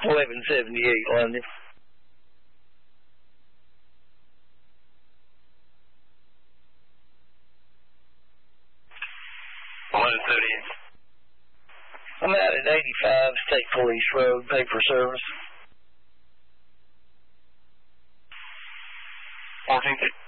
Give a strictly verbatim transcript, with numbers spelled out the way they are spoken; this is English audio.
eleven seventy-eight London. eleven seventy-eight. I'm out at eighty-five State Police Road, paper service. fourteen.